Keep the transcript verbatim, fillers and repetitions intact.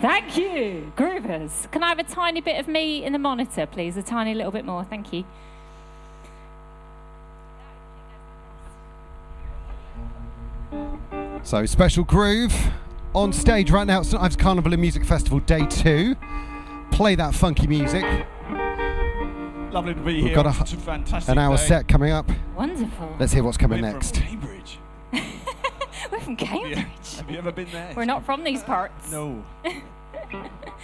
Thank you, groovers. Can I have a tiny bit of me in the monitor, please? A tiny little bit more, thank you. So, Special Groove on stage right now at St Ives Carnival and Music Festival Day two. Play that funky music. Lovely to be We've here. got a, It's a fantastic an hour day. set coming up. Wonderful. Let's hear what's coming We're next. From Cambridge. We're from Cambridge. Have you ever been there? We're not from these parts. No.